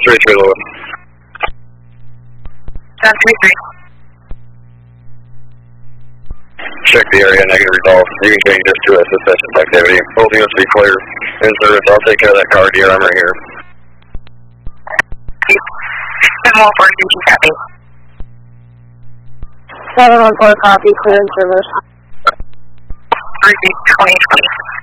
33 Lewis. 733. Check the area, negative resolve. You can change this to a suspicious activity. Both units be clear. In service, I'll take care of that car, dear. I'm right here. 714, did you copy? 714 copy, clear in service. 2020.